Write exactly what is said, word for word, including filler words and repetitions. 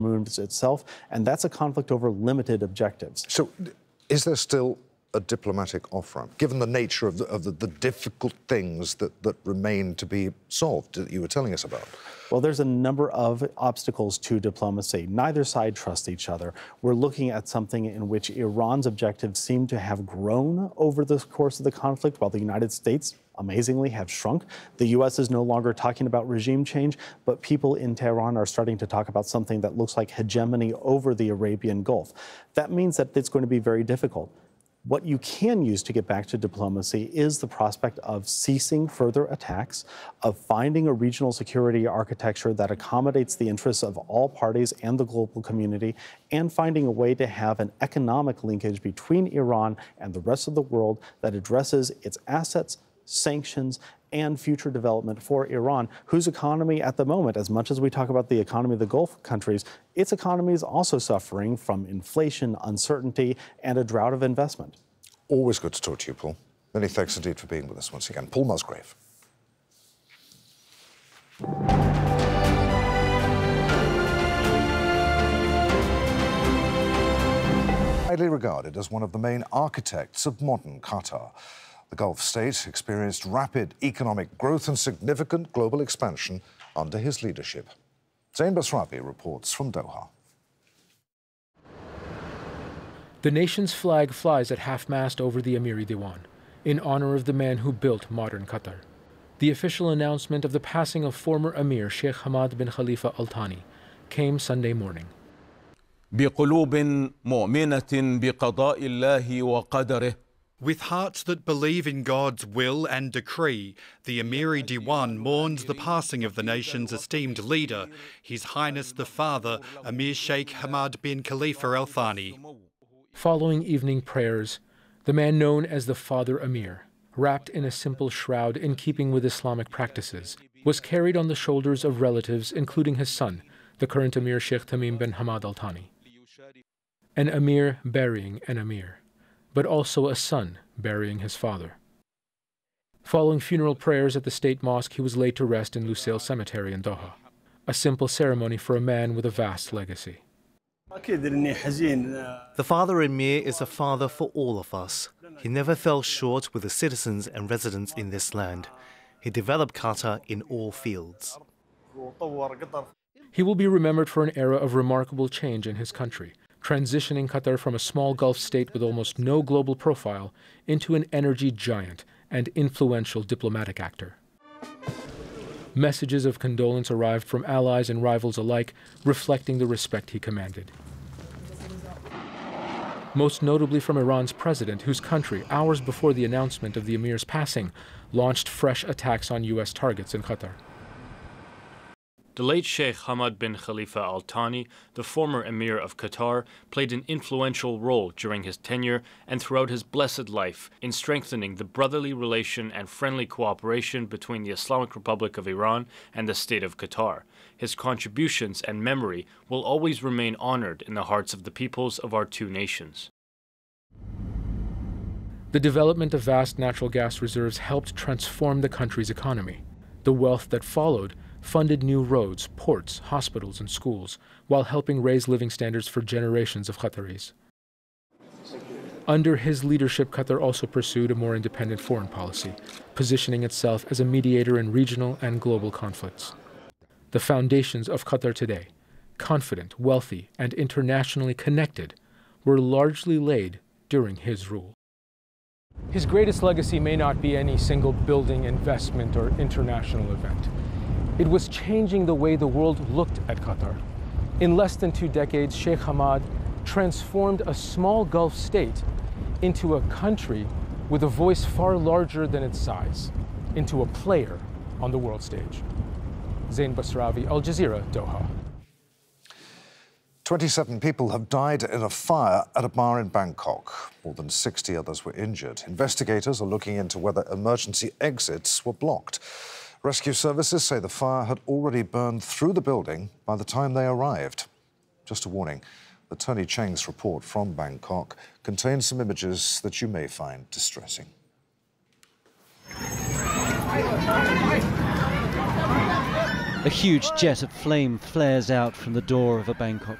moves itself, and that's a conflict over limited objectives. So is there still a diplomatic off-ramp, given the nature of the, of the, the difficult things that, that remain to be solved that you were telling us about? Well, there's a number of obstacles to diplomacy. Neither side trusts each other. We're looking at something in which Iran's objectives seem to have grown over the course of the conflict, while the United States, amazingly, have shrunk. The U S is no longer talking about regime change, but people in Tehran are starting to talk about something that looks like hegemony over the Arabian Gulf. That means that it's going to be very difficult. What you can use to get back to diplomacy is the prospect of ceasing further attacks, of finding a regional security architecture that accommodates the interests of all parties and the global community, and finding a way to have an economic linkage between Iran and the rest of the world that addresses its assets, sanctions, and future development for Iran, whose economy at the moment, as much as we talk about the economy of the Gulf countries, its economy is also suffering from inflation, uncertainty, and a drought of investment. Always good to talk to you, Paul. Many thanks indeed for being with us once again. Paul Musgrave. Widely regarded as one of the main architects of modern Qatar, the Gulf state experienced rapid economic growth and significant global expansion under his leadership. Zain Basravi reports from Doha. The nation's flag flies at half-mast over the Amiri Diwan, in honor of the man who built modern Qatar. The official announcement of the passing of former Emir Sheikh Hamad bin Khalifa Al Thani came Sunday morning. بقلوب مؤمنة بقضاء الله وقدره. With hearts that believe in God's will and decree, the Amiri Diwan mourns the passing of the nation's esteemed leader, His Highness the Father, Emir Sheikh Hamad bin Khalifa Al Thani. Following evening prayers, the man known as the Father Emir, wrapped in a simple shroud in keeping with Islamic practices, was carried on the shoulders of relatives, including his son, the current Emir Sheikh Tamim bin Hamad Al Thani. An Emir burying an Emir, but also a son burying his father. Following funeral prayers at the state mosque, he was laid to rest in Lusail Cemetery in Doha, a simple ceremony for a man with a vast legacy. The Father Emir is a father for all of us. He never fell short with the citizens and residents in this land. He developed Qatar in all fields. He will be remembered for an era of remarkable change in his country, transitioning Qatar from a small Gulf state with almost no global profile into an energy giant and influential diplomatic actor. Messages of condolence arrived from allies and rivals alike, reflecting the respect he commanded. Most notably from Iran's president, whose country, hours before the announcement of the emir's passing, launched fresh attacks on U S targets in Qatar. The late Sheikh Hamad bin Khalifa Al Thani, the former Emir of Qatar, played an influential role during his tenure and throughout his blessed life in strengthening the brotherly relation and friendly cooperation between the Islamic Republic of Iran and the State of Qatar. His contributions and memory will always remain honored in the hearts of the peoples of our two nations. The development of vast natural gas reserves helped transform the country's economy. The wealth that followed funded new roads, ports, hospitals, and schools, while helping raise living standards for generations of Qataris. Under his leadership, Qatar also pursued a more independent foreign policy, positioning itself as a mediator in regional and global conflicts. The foundations of Qatar today, confident, wealthy, and internationally connected, were largely laid during his rule. His greatest legacy may not be any single building, investment, or international event. It was changing the way the world looked at Qatar. In less than two decades, Sheikh Hamad transformed a small Gulf state into a country with a voice far larger than its size, into a player on the world stage. Zain Basravi, Al Jazeera, Doha. twenty-seven people have died in a fire at a bar in Bangkok. More than sixty others were injured. Investigators are looking into whether emergency exits were blocked. Rescue services say the fire had already burned through the building by the time they arrived. Just a warning, the Tony Cheng's report from Bangkok contains some images that you may find distressing. A huge jet of flame flares out from the door of a Bangkok